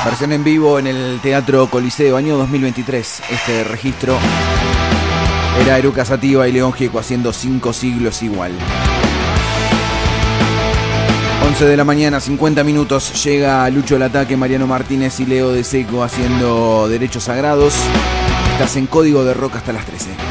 Versión en vivo en el Teatro Coliseo, año 2023. Este registro era Eruca Sativa y León Gieco haciendo 5 siglos igual. 11 de la mañana, 50 minutos. Llega Lucho el Ataque, Mariano Martínez y Leo de Seco haciendo Derechos Sagrados. Estás en Código de Rock hasta las 13.